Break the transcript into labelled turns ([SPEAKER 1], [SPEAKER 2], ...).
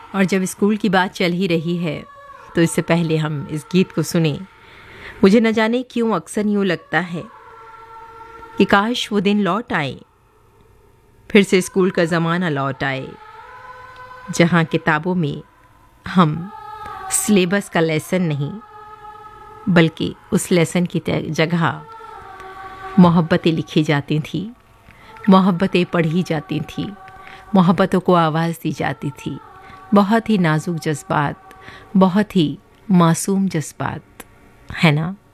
[SPEAKER 1] और जब स्कूल की बात चल ही रही है तो इससे पहले हम इस गीत को सुने। मुझे न जाने क्यों अक्सर यूँ लगता है कि काश वो दिन लौट आए, फिर से स्कूल का ज़माना लौट आए, जहाँ किताबों में हम सिलेबस का लेसन नहीं बल्कि उस लेसन की जगह मोहब्बतें लिखी जाती थी, मोहब्बतें पढ़ी जाती थी, मोहब्बतों को आवाज़ दी जाती थी। बहुत ही नाजुक जज्बात, बहुत ही मासूम जज्बात, है ना।